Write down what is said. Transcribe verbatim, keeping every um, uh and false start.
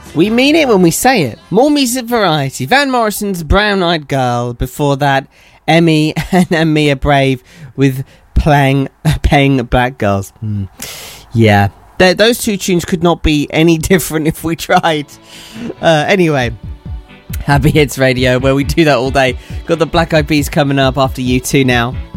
We mean it when we say it. More music variety. Van Morrison's Brown Eyed Girl. Before that, Emmy and Mia Brave with playing, Paying Black Girls. Mm. Yeah. Th- those two tunes could not be any different if we tried. Uh, anyway, Happy Hits Radio, where we do that all day. Got the Black Eyed Peas coming up after U two now.